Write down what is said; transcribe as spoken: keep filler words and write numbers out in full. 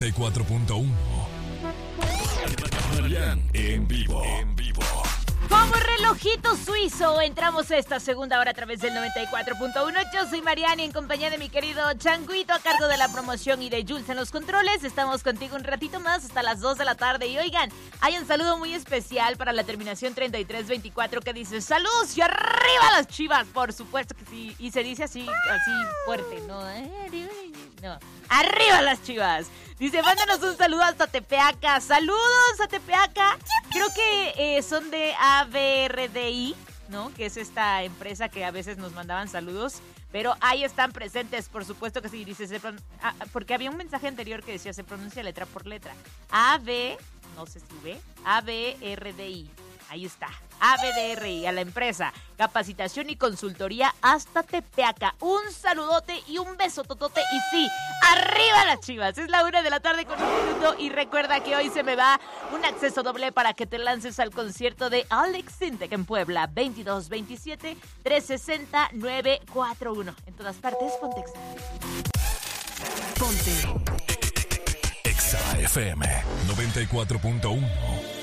cuatro punto uno. Marian en vivo. En vivo. Como relojito suizo, entramos a esta segunda hora a través del noventa y cuatro punto uno. Yo soy Mariani en compañía de mi querido Changuito a cargo de la promoción y de Jules en los controles. Estamos contigo un ratito más hasta las dos de la tarde. Y oigan, hay un saludo muy especial para la terminación treinta y tres veinticuatro que dice: ¡saludos y arriba las Chivas! Por supuesto que sí. Y se dice así, así fuerte, ¿no? No. ¡Arriba las Chivas! Dice, mándanos un saludo hasta Tepeaca. ¡Saludos a Tepeaca! Creo que eh, son de A B R D I, ¿no? Que es esta empresa que a veces nos mandaban saludos. Pero ahí están presentes, por supuesto que sí. Dice, se pron- ah, porque había un mensaje anterior que decía, se pronuncia letra por letra. A B, no sé si ve, A B R D I. Ahí está, A B D R I, a la empresa, capacitación y consultoría hasta Tepeaca. Un saludote y un beso totote y sí, arriba las Chivas. Es la una de la tarde con un minuto y recuerda que hoy se me va un acceso doble para que te lances al concierto de Alex Sintek en Puebla, veintidós veintisiete trescientos sesenta nueve cuarenta y uno. En todas partes, ponte Exa. Ponte Exa F M noventa y cuatro punto uno.